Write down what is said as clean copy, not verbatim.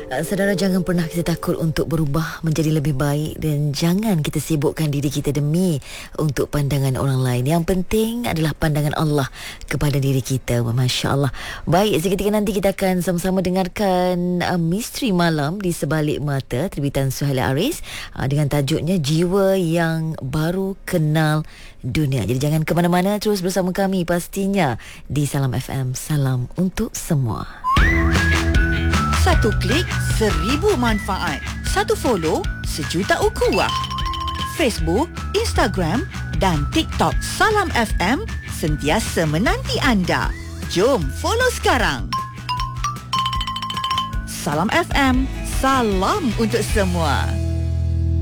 Saudara, jangan pernah kita takut untuk berubah menjadi lebih baik, dan jangan kita sibukkan diri kita demi untuk pandangan orang lain. Yang penting adalah pandangan Allah kepada diri kita. Masya Allah. Baik, seketika nanti kita akan sama-sama dengarkan Misteri Malam di Sebalik Mata terbitan Suhaila Aris dengan tajuknya Jiwa yang Baru Kenal Dunia. Jadi jangan ke mana-mana, terus bersama kami pastinya di Salam FM. Salam untuk semua. Satu klik, 1000 manfaat. Satu follow, 1 juta ukhuwah. Facebook, Instagram dan TikTok Salam FM sentiasa menanti anda. Jom follow sekarang. Salam FM, salam untuk semua.